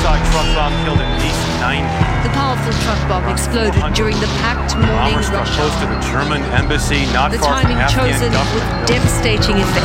suicide truck bomb killed at least 90. The powerful truck bomb exploded during the packed morning Bomber struck rush close to hour. the German embassy, not The far from timing Afghan chosen with government. devastating effect.